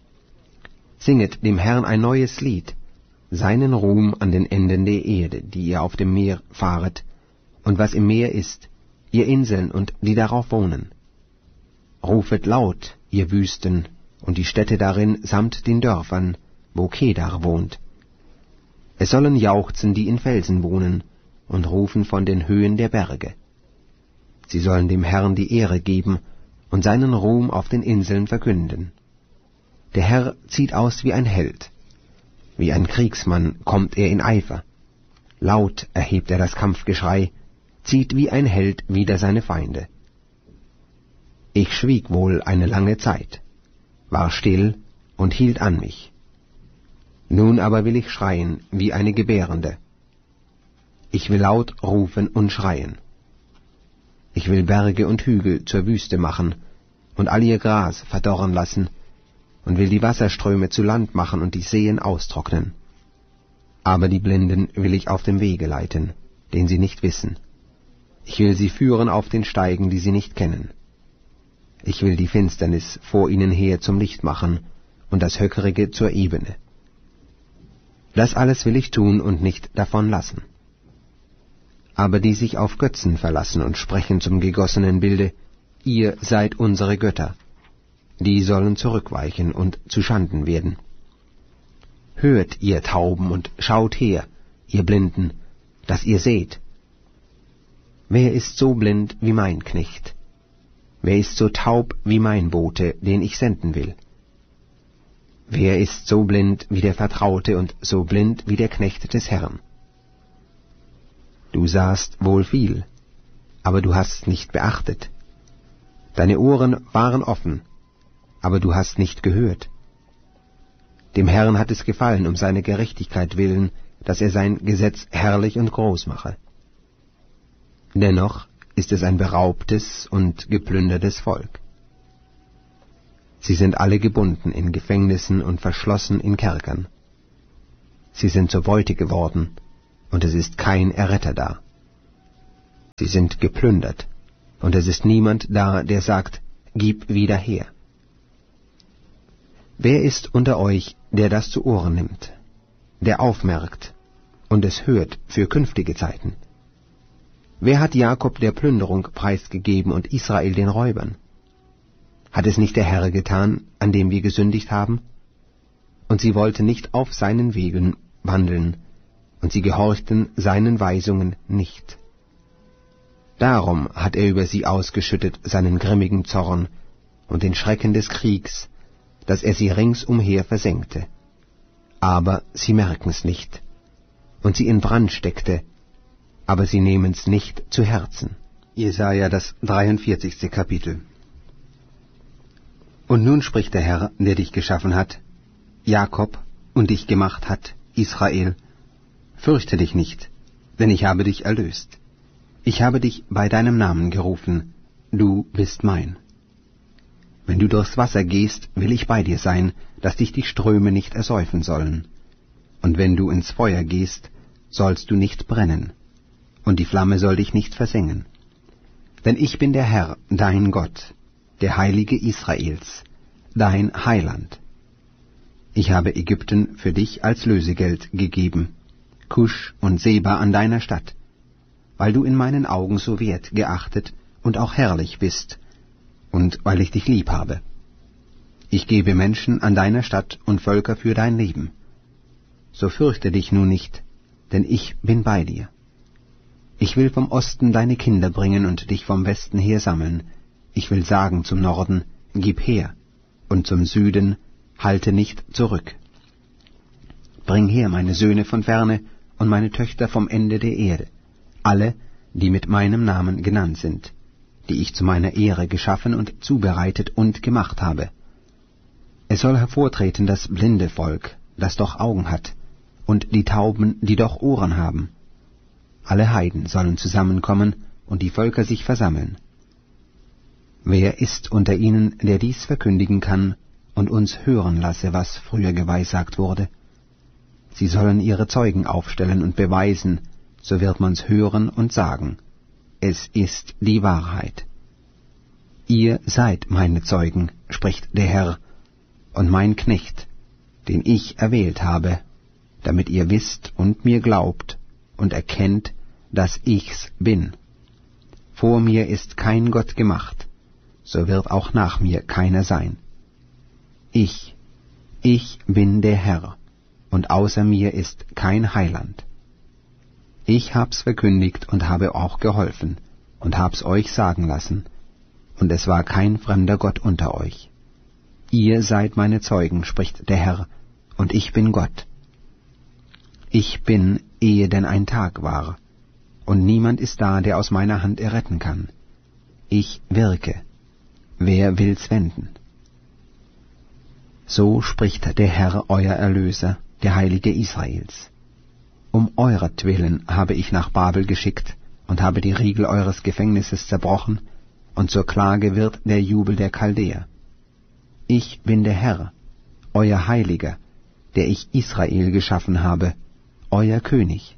Singet dem Herrn ein neues Lied, seinen Ruhm an den Enden der Erde, die ihr auf dem Meer fahret, und was im Meer ist, ihr Inseln und die darauf wohnen. Rufet laut, ihr Wüsten, und die Städte darin samt den Dörfern, wo Kedar wohnt. Es sollen jauchzen, die in Felsen wohnen, und rufen von den Höhen der Berge. Sie sollen dem Herrn die Ehre geben und seinen Ruhm auf den Inseln verkünden. Der Herr zieht aus wie ein Held. Wie ein Kriegsmann kommt er in Eifer. Laut erhebt er das Kampfgeschrei, zieht wie ein Held wider seine Feinde. Ich schwieg wohl eine lange Zeit, war still und hielt an mich. Nun aber will ich schreien wie eine Gebärende. Ich will laut rufen und schreien. Ich will Berge und Hügel zur Wüste machen und all ihr Gras verdorren lassen und will die Wasserströme zu Land machen und die Seen austrocknen. Aber die Blinden will ich auf dem Wege leiten, den sie nicht wissen. Ich will sie führen auf den Steigen, die sie nicht kennen. Ich will die Finsternis vor ihnen her zum Licht machen und das Höckerige zur Ebene. Das alles will ich tun und nicht davon lassen. Aber die sich auf Götzen verlassen und sprechen zum gegossenen Bilde, ihr seid unsere Götter, die sollen zurückweichen und zu Schanden werden. Hört, ihr Tauben, und schaut her, ihr Blinden, dass ihr seht. Wer ist so blind wie mein Knecht? Wer ist so taub wie mein Bote, den ich senden will? Wer ist so blind wie der Vertraute und so blind wie der Knecht des Herrn? Du sahst wohl viel, aber du hast nicht beachtet. Deine Ohren waren offen, aber du hast nicht gehört. Dem Herrn hat es gefallen, um seine Gerechtigkeit willen, dass er sein Gesetz herrlich und groß mache. Dennoch ist es ein beraubtes und geplündertes Volk. Sie sind alle gebunden in Gefängnissen und verschlossen in Kerkern. Sie sind zur Beute geworden, und es ist kein Erretter da. Sie sind geplündert, und es ist niemand da, der sagt, gib wieder her. Wer ist unter euch, der das zu Ohren nimmt, der aufmerkt und es hört für künftige Zeiten? Wer hat Jakob der Plünderung preisgegeben und Israel den Räubern? Hat es nicht der Herr getan, an dem wir gesündigt haben? Und sie wollten nicht auf seinen Wegen wandeln, und sie gehorchten seinen Weisungen nicht. Darum hat er über sie ausgeschüttet seinen grimmigen Zorn und den Schrecken des Kriegs, dass er sie ringsumher versenkte. Aber sie merken's nicht, und sie in Brand steckte, aber sie nehmen's nicht zu Herzen. Jesaja, das 43. Kapitel. Und nun spricht der Herr, der dich geschaffen hat, Jakob, und dich gemacht hat, Israel, fürchte dich nicht, denn ich habe dich erlöst. Ich habe dich bei deinem Namen gerufen, du bist mein. Wenn du durchs Wasser gehst, will ich bei dir sein, dass dich die Ströme nicht ersäufen sollen. Und wenn du ins Feuer gehst, sollst du nicht brennen, und die Flamme soll dich nicht versengen. Denn ich bin der Herr, dein Gott, der Heilige Israels, dein Heiland. Ich habe Ägypten für dich als Lösegeld gegeben, Kusch und Seba an deiner Stadt, weil du in meinen Augen so wert geachtet und auch herrlich bist, und weil ich dich lieb habe. Ich gebe Menschen an deiner Stadt und Völker für dein Leben. So fürchte dich nun nicht, denn ich bin bei dir. Ich will vom Osten deine Kinder bringen und dich vom Westen her sammeln. Ich will sagen zum Norden, gib her, und zum Süden, halte nicht zurück. Bring her meine Söhne von ferne und meine Töchter vom Ende der Erde, alle, die mit meinem Namen genannt sind, die ich zu meiner Ehre geschaffen und zubereitet und gemacht habe. Es soll hervortreten das blinde Volk, das doch Augen hat, und die Tauben, die doch Ohren haben. Alle Heiden sollen zusammenkommen und die Völker sich versammeln. Wer ist unter ihnen, der dies verkündigen kann und uns hören lasse, was früher geweissagt wurde? Sie sollen ihre Zeugen aufstellen und beweisen, so wird man's hören und sagen, es ist die Wahrheit. Ihr seid meine Zeugen, spricht der Herr, und mein Knecht, den ich erwählt habe, damit ihr wisst und mir glaubt und erkennt, dass ich's bin. Vor mir ist kein Gott gemacht, so wird auch nach mir keiner sein. Ich bin der Herr, und außer mir ist kein Heiland. Ich hab's verkündigt und habe auch geholfen und hab's euch sagen lassen, und es war kein fremder Gott unter euch. Ihr seid meine Zeugen, spricht der Herr, und ich bin Gott. Ich bin, ehe denn ein Tag war, und niemand ist da, der aus meiner Hand erretten kann. Ich wirke. Wer will's wenden? So spricht der Herr, euer Erlöser, der Heilige Israels. Um euretwillen habe ich nach Babel geschickt und habe die Riegel eures Gefängnisses zerbrochen, und zur Klage wird der Jubel der Chaldäer. Ich bin der Herr, euer Heiliger, der ich Israel geschaffen habe, euer König.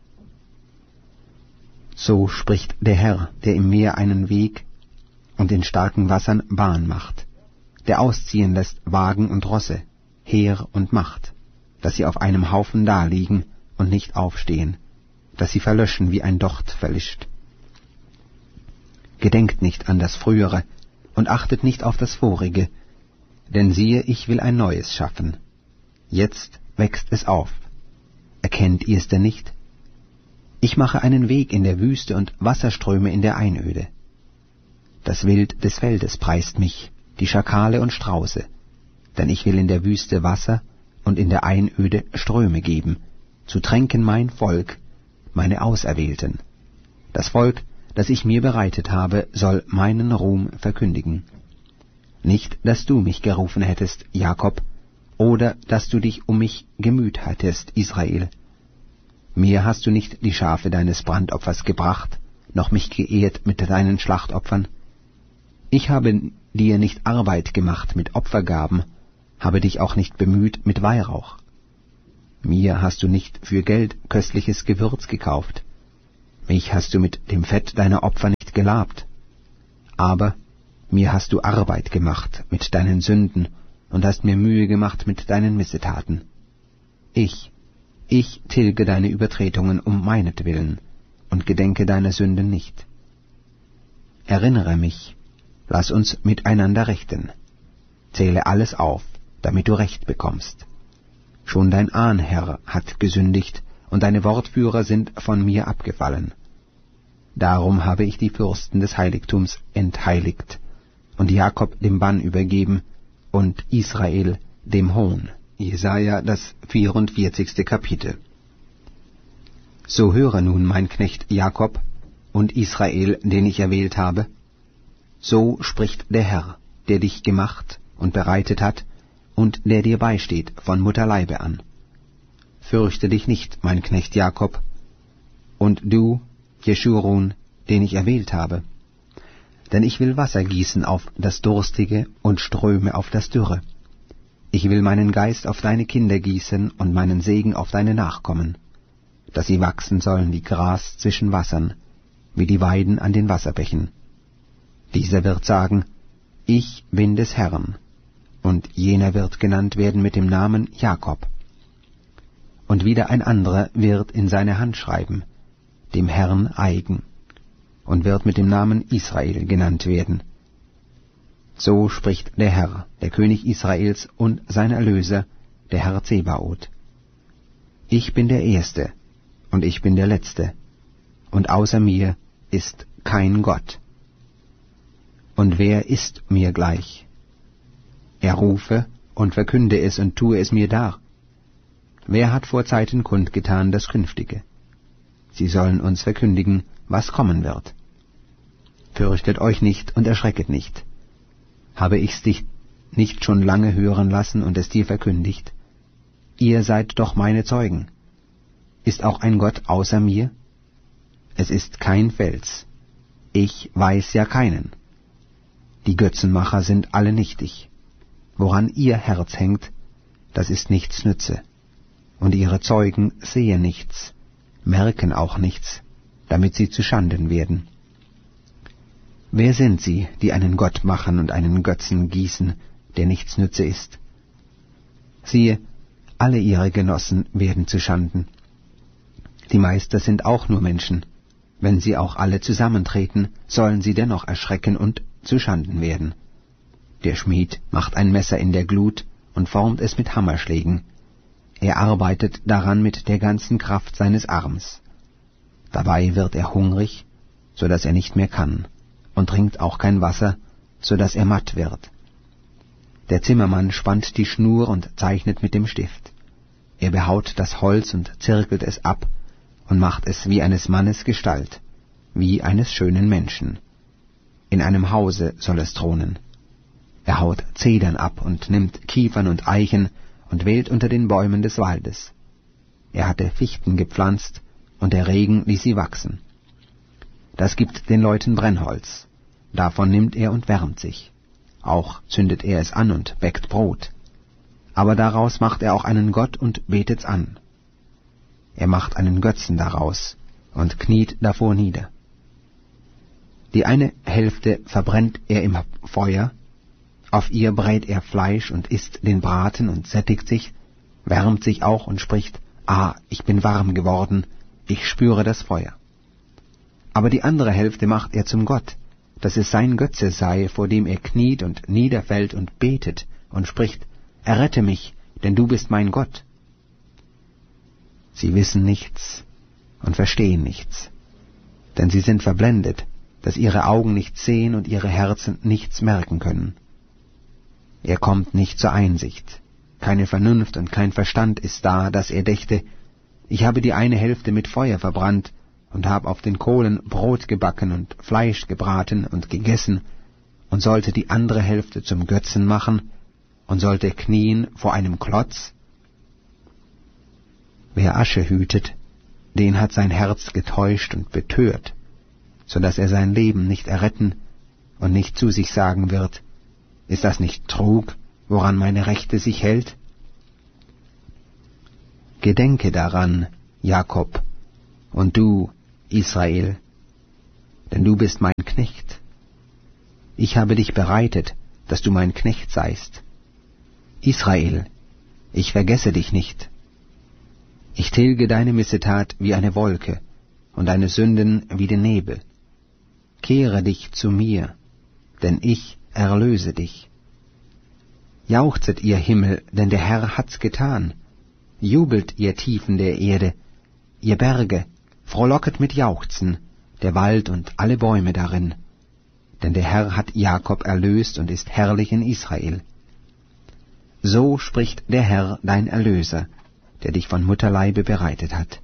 So spricht der Herr, der im Meer einen Weg und in starken Wassern Bahn macht, der ausziehen lässt Wagen und Rosse, Heer und Macht, dass sie auf einem Haufen daliegen und nicht aufstehen, dass sie verlöschen wie ein Docht verlischt. Gedenkt nicht an das Frühere und achtet nicht auf das Vorige, denn siehe, ich will ein Neues schaffen. Jetzt wächst es auf. Erkennt ihr es denn nicht? Ich mache einen Weg in der Wüste und Wasserströme in der Einöde. Das Wild des Feldes preist mich, die Schakale und Strauße, denn ich will in der Wüste Wasser und in der Einöde Ströme geben, zu tränken mein Volk, meine Auserwählten. Das Volk, das ich mir bereitet habe, soll meinen Ruhm verkündigen. Nicht, dass du mich gerufen hättest, Jakob, oder dass du dich um mich gemüht hättest, Israel. Mir hast du nicht die Schafe deines Brandopfers gebracht, noch mich geehrt mit deinen Schlachtopfern. Ich habe dir nicht Arbeit gemacht mit Opfergaben, habe dich auch nicht bemüht mit Weihrauch. Mir hast du nicht für Geld köstliches Gewürz gekauft. Mich hast du mit dem Fett deiner Opfer nicht gelabt. Aber mir hast du Arbeit gemacht mit deinen Sünden und hast mir Mühe gemacht mit deinen Missetaten. Ich tilge deine Übertretungen um meinetwillen und gedenke deiner Sünden nicht. Erinnere mich, lass uns miteinander rechten. Zähle alles auf, damit du Recht bekommst. Schon dein Ahnherr hat gesündigt, und deine Wortführer sind von mir abgefallen. Darum habe ich die Fürsten des Heiligtums entheiligt und Jakob dem Bann übergeben und Israel dem Hohn. Jesaja, das 44. Kapitel. So höre nun, mein Knecht Jakob und Israel, den ich erwählt habe. So spricht der Herr, der dich gemacht und bereitet hat und der dir beisteht von Mutterleibe an. Fürchte dich nicht, mein Knecht Jakob, und du, Jeschurun, den ich erwählt habe. Denn ich will Wasser gießen auf das Durstige und Ströme auf das Dürre. Ich will meinen Geist auf deine Kinder gießen und meinen Segen auf deine Nachkommen, dass sie wachsen sollen wie Gras zwischen Wassern, wie die Weiden an den Wasserbächen. Dieser wird sagen, ich bin des Herrn, und jener wird genannt werden mit dem Namen Jakob. Und wieder ein anderer wird in seine Hand schreiben, dem Herrn eigen, und wird mit dem Namen Israel genannt werden. So spricht der Herr, der König Israels und sein Erlöser, der Herr Zebaoth. Ich bin der Erste, und ich bin der Letzte, und außer mir ist kein Gott. Und wer ist mir gleich? Er rufe und verkünde es und tue es mir dar. Wer hat vor Zeiten kundgetan das Künftige? Sie sollen uns verkündigen, was kommen wird. Fürchtet euch nicht und erschrecket nicht. Habe ich's dich nicht schon lange hören lassen und es dir verkündigt? Ihr seid doch meine Zeugen. Ist auch ein Gott außer mir? Es ist kein Fels. Ich weiß ja keinen. Die Götzenmacher sind alle nichtig. Woran ihr Herz hängt, das ist nichts nütze. Und ihre Zeugen sehen nichts, merken auch nichts, damit sie zuschanden werden. Wer sind sie, die einen Gott machen und einen Götzen gießen, der nichts nütze ist? Siehe, alle ihre Genossen werden zuschanden. Die Meister sind auch nur Menschen. Wenn sie auch alle zusammentreten, sollen sie dennoch erschrecken und zuschanden werden. Der Schmied macht ein Messer in der Glut und formt es mit Hammerschlägen. Er arbeitet daran mit der ganzen Kraft seines Arms. Dabei wird er hungrig, so dass er nicht mehr kann, und trinkt auch kein Wasser, so dass er matt wird. Der Zimmermann spannt die Schnur und zeichnet mit dem Stift. Er behaut das Holz und zirkelt es ab und macht es wie eines Mannes Gestalt, wie eines schönen Menschen. In einem Hause soll es thronen. Er haut Zedern ab und nimmt Kiefern und Eichen und wählt unter den Bäumen des Waldes. Er hatte Fichten gepflanzt, und der Regen ließ sie wachsen. Das gibt den Leuten Brennholz. Davon nimmt er und wärmt sich. Auch zündet er es an und bäckt Brot. Aber daraus macht er auch einen Gott und betet's an. Er macht einen Götzen daraus und kniet davor nieder. Die eine Hälfte verbrennt er im Feuer, auf ihr brät er Fleisch und isst den Braten und sättigt sich, wärmt sich auch und spricht, ich bin warm geworden, ich spüre das Feuer. Aber die andere Hälfte macht er zum Gott, dass es sein Götze sei, vor dem er kniet und niederfällt und betet und spricht, errette mich, denn du bist mein Gott. Sie wissen nichts und verstehen nichts, denn sie sind verblendet, dass ihre Augen nichts sehen und ihre Herzen nichts merken können. Er kommt nicht zur Einsicht, keine Vernunft und kein Verstand ist da, dass er dächte, ich habe die eine Hälfte mit Feuer verbrannt und habe auf den Kohlen Brot gebacken und Fleisch gebraten und gegessen und sollte die andere Hälfte zum Götzen machen und sollte knien vor einem Klotz? Wer Asche hütet, den hat sein Herz getäuscht und betört, so dass er sein Leben nicht erretten und nicht zu sich sagen wird, ist das nicht Trug, woran meine Rechte sich hält? Gedenke daran, Jakob, und du, Israel, denn du bist mein Knecht. Ich habe dich bereitet, dass du mein Knecht seist. Israel, ich vergesse dich nicht. Ich tilge deine Missetat wie eine Wolke und deine Sünden wie den Nebel. Kehre dich zu mir, denn ich erlöse dich. Jauchzet ihr Himmel, denn der Herr hat's getan. Jubelt ihr Tiefen der Erde, ihr Berge, frohlocket mit Jauchzen, der Wald und alle Bäume darin. Denn der Herr hat Jakob erlöst und ist herrlich in Israel. So spricht der Herr, dein Erlöser, der dich von Mutterleibe bereitet hat.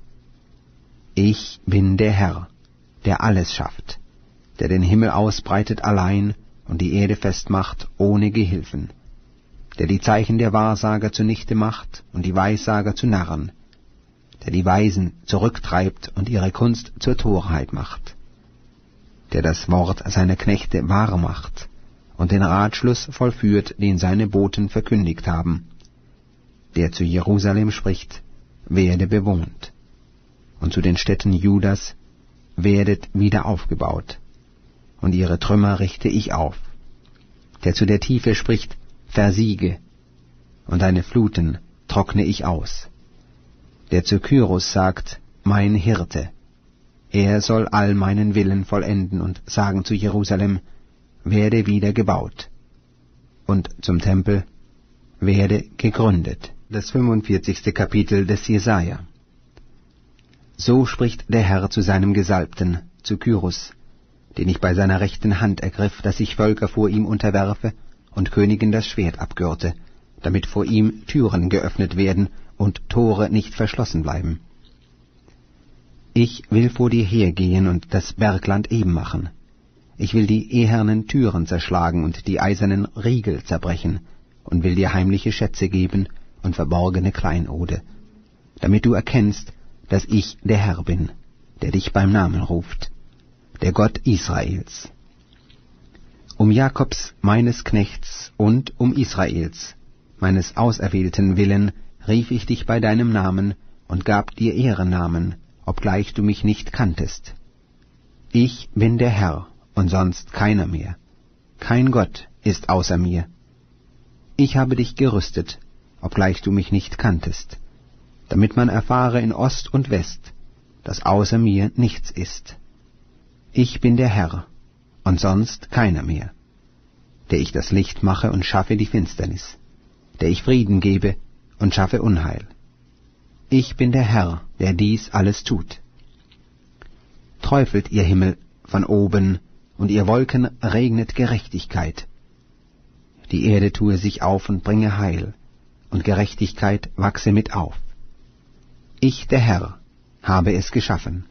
Ich bin der Herr, der alles schafft, der den Himmel ausbreitet allein und die Erde festmacht ohne Gehilfen, der die Zeichen der Wahrsager zunichte macht und die Weissager zu Narren, der die Weisen zurücktreibt und ihre Kunst zur Torheit macht, der das Wort seiner Knechte wahr macht und den Ratschluss vollführt, den seine Boten verkündigt haben, der zu Jerusalem spricht, werde bewohnt, und zu den Städten Judas, werdet wieder aufgebaut, und ihre Trümmer richte ich auf, der zu der Tiefe spricht, versiege, und deine Fluten trockne ich aus, der zu Kyros sagt, mein Hirte, er soll all meinen Willen vollenden und sagen zu Jerusalem, werde wieder gebaut, und zum Tempel, werde gegründet. Das 45. Kapitel des Jesaja. So spricht der Herr zu seinem Gesalbten, zu Kyros, den ich bei seiner rechten Hand ergriff, dass ich Völker vor ihm unterwerfe und Königen das Schwert abgürte, damit vor ihm Türen geöffnet werden und Tore nicht verschlossen bleiben. Ich will vor dir hergehen und das Bergland eben machen. Ich will die ehernen Türen zerschlagen und die eisernen Riegel zerbrechen und will dir heimliche Schätze geben und verborgene Kleinode, damit du erkennst, dass ich der Herr bin, der dich beim Namen ruft, der Gott Israels. Um Jakobs, meines Knechts, und um Israels, meines Auserwählten willen, rief ich dich bei deinem Namen und gab dir Ehrennamen, obgleich du mich nicht kanntest. Ich bin der Herr, und sonst keiner mehr. Kein Gott ist außer mir. Ich habe dich gerüstet, obgleich du mich nicht kanntest, damit man erfahre in Ost und West, dass außer mir nichts ist. Ich bin der Herr, und sonst keiner mehr, der ich das Licht mache und schaffe die Finsternis, der ich Frieden gebe und schaffe Unheil. Ich bin der Herr, der dies alles tut. Träufelt ihr Himmel von oben, und ihr Wolken regnet Gerechtigkeit. Die Erde tue sich auf und bringe Heil, und Gerechtigkeit wachse mit auf. Ich, der Herr, habe es geschaffen.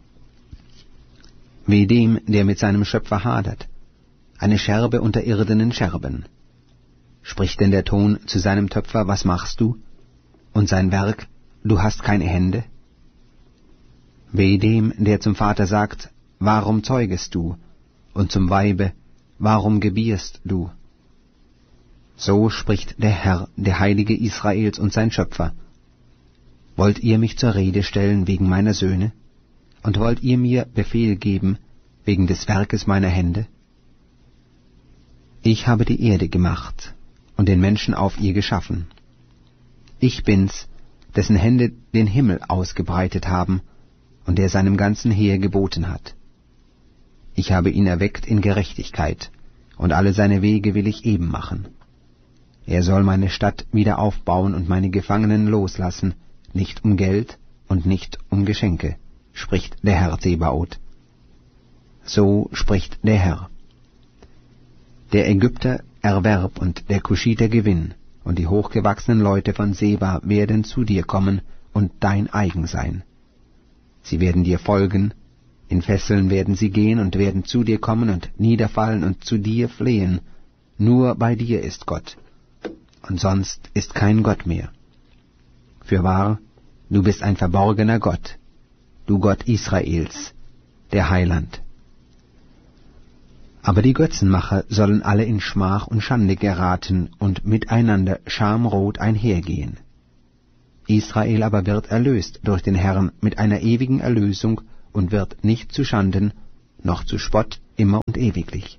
Weh dem, der mit seinem Schöpfer hadert, eine Scherbe unter irdenen Scherben. Spricht denn der Ton zu seinem Töpfer, was machst du? Und sein Werk, du hast keine Hände? Weh dem, der zum Vater sagt, warum zeugest du? Und zum Weibe, warum gebierst du? So spricht der Herr, der Heilige Israels und sein Schöpfer. Wollt ihr mich zur Rede stellen wegen meiner Söhne? Und wollt ihr mir Befehl geben wegen des Werkes meiner Hände? Ich habe die Erde gemacht und den Menschen auf ihr geschaffen. Ich bin's, dessen Hände den Himmel ausgebreitet haben und der seinem ganzen Heer geboten hat. Ich habe ihn erweckt in Gerechtigkeit, und alle seine Wege will ich eben machen. Er soll meine Stadt wieder aufbauen und meine Gefangenen loslassen, nicht um Geld und nicht um Geschenke, spricht der Herr Zebaoth. So spricht der Herr. Der Ägypter Erwerb und der Kuschiter Gewinn, und die hochgewachsenen Leute von Seba werden zu dir kommen und dein eigen sein. Sie werden dir folgen, in Fesseln werden sie gehen und werden zu dir kommen und niederfallen und zu dir flehen. Nur bei dir ist Gott, und sonst ist kein Gott mehr. Fürwahr, du bist ein verborgener Gott, du Gott Israels, der Heiland. Aber die Götzenmacher sollen alle in Schmach und Schande geraten und miteinander schamrot einhergehen. Israel aber wird erlöst durch den Herrn mit einer ewigen Erlösung und wird nicht zu Schanden, noch zu Spott immer und ewiglich.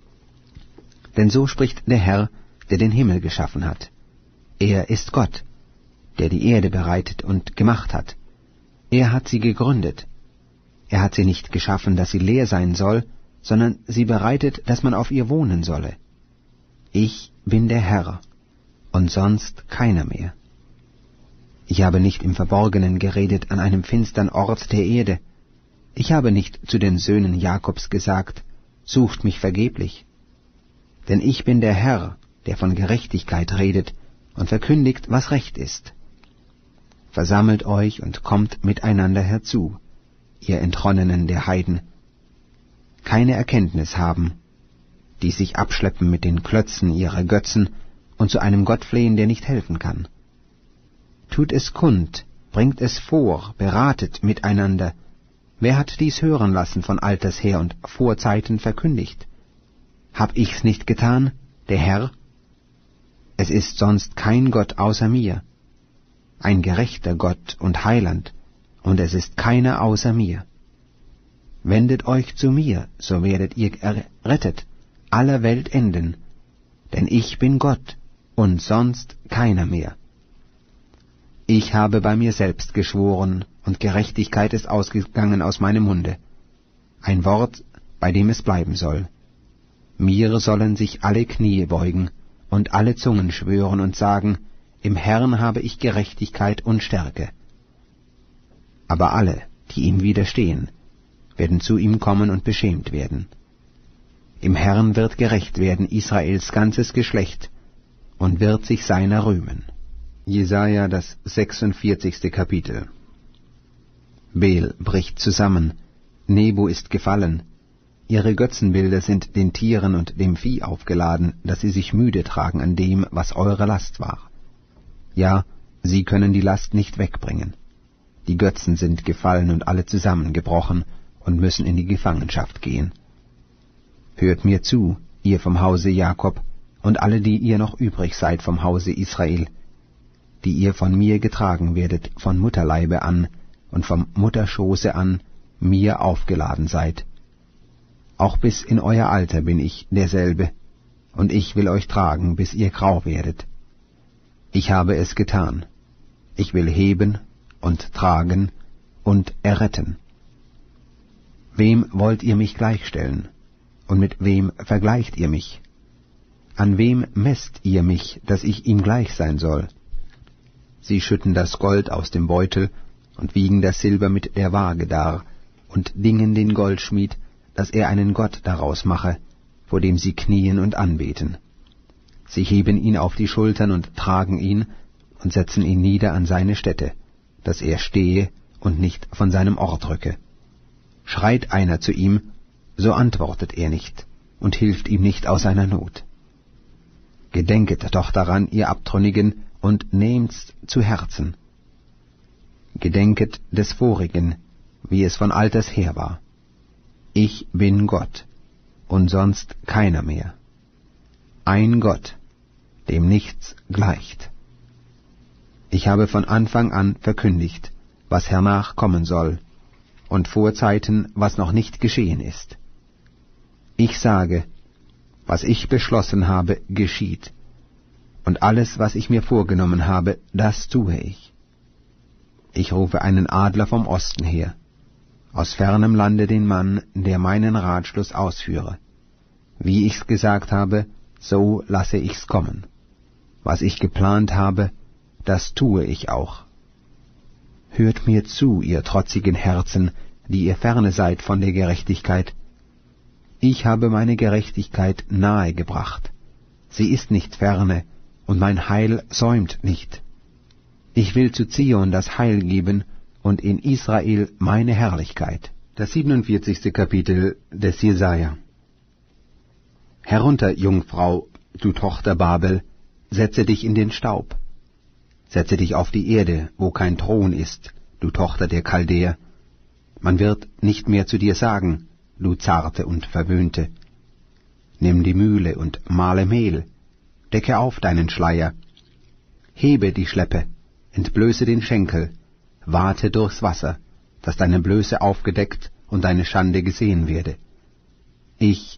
Denn so spricht der Herr, der den Himmel geschaffen hat. Er ist Gott, der die Erde bereitet und gemacht hat. Er hat sie gegründet. Er hat sie nicht geschaffen, dass sie leer sein soll, sondern sie bereitet, dass man auf ihr wohnen solle. Ich bin der Herr, und sonst keiner mehr. Ich habe nicht im Verborgenen geredet an einem finstern Ort der Erde. Ich habe nicht zu den Söhnen Jakobs gesagt, sucht mich vergeblich. Denn ich bin der Herr, der von Gerechtigkeit redet und verkündigt, was recht ist. Versammelt euch und kommt miteinander herzu, ihr Entronnenen der Heiden. Keine Erkenntnis haben, die sich abschleppen mit den Klötzen ihrer Götzen und zu einem Gott flehen, der nicht helfen kann. Tut es kund, bringt es vor, beratet miteinander. Wer hat dies hören lassen von alters her und vor Zeiten verkündigt? Hab ich's nicht getan, der Herr? Es ist sonst kein Gott außer mir, ein gerechter Gott und Heiland, und es ist keiner außer mir. Wendet euch zu mir, so werdet ihr errettet, aller Welt enden, denn ich bin Gott, und sonst keiner mehr. Ich habe bei mir selbst geschworen, und Gerechtigkeit ist ausgegangen aus meinem Munde, ein Wort, bei dem es bleiben soll. Mir sollen sich alle Knie beugen und alle Zungen schwören und sagen, im Herrn habe ich Gerechtigkeit und Stärke. Aber alle, die ihm widerstehen, werden zu ihm kommen und beschämt werden. Im Herrn wird gerecht werden Israels ganzes Geschlecht und wird sich seiner rühmen. Jesaja, das 46. Kapitel. Bel bricht zusammen, Nebo ist gefallen. Ihre Götzenbilder sind den Tieren und dem Vieh aufgeladen, dass sie sich müde tragen an dem, was eure Last war. Ja, sie können die Last nicht wegbringen. Die Götzen sind gefallen und alle zusammengebrochen und müssen in die Gefangenschaft gehen. Hört mir zu, ihr vom Hause Jakob, und alle, die ihr noch übrig seid vom Hause Israel, die ihr von mir getragen werdet von Mutterleibe an und vom Mutterschoße an mir aufgeladen seid. Auch bis in euer Alter bin ich derselbe, und ich will euch tragen, bis ihr grau werdet. Ich habe es getan. Ich will heben und tragen und erretten. Wem wollt ihr mich gleichstellen? Und mit wem vergleicht ihr mich? An wem messt ihr mich, dass ich ihm gleich sein soll? Sie schütten das Gold aus dem Beutel und wiegen das Silber mit der Waage dar und dingen den Goldschmied, dass er einen Gott daraus mache, vor dem sie knien und anbeten. Sie heben ihn auf die Schultern und tragen ihn und setzen ihn nieder an seine Stätte, dass er stehe und nicht von seinem Ort rücke. Schreit einer zu ihm, so antwortet er nicht und hilft ihm nicht aus seiner Not. Gedenket doch daran, ihr Abtrünnigen, und nehmt's zu Herzen. Gedenket des Vorigen, wie es von alters her war. Ich bin Gott, und sonst keiner mehr. Ein Gott, dem nichts gleicht. Ich habe von Anfang an verkündigt, was hernach kommen soll, und vor Zeiten, was noch nicht geschehen ist. Ich sage, was ich beschlossen habe, geschieht, und alles, was ich mir vorgenommen habe, das tue ich. Ich rufe einen Adler vom Osten her, aus fernem Lande den Mann, der meinen Ratschluss ausführe. Wie ich's gesagt habe, so lasse ich's kommen. Was ich geplant habe, das tue ich auch. Hört mir zu, ihr trotzigen Herzen, die ihr ferne seid von der Gerechtigkeit. Ich habe meine Gerechtigkeit nahe gebracht. Sie ist nicht ferne, und mein Heil säumt nicht. Ich will zu Zion das Heil geben und in Israel meine Herrlichkeit. Das 47. Kapitel des Jesaja. Herunter, Jungfrau, du Tochter Babel, setze dich in den Staub. Setze dich auf die Erde, wo kein Thron ist, du Tochter der Chaldäer. Man wird nicht mehr zu dir sagen, du Zarte und Verwöhnte. Nimm die Mühle und mahle Mehl, decke auf deinen Schleier, hebe die Schleppe, entblöße den Schenkel, wate durchs Wasser, dass deine Blöße aufgedeckt und deine Schande gesehen werde. Ich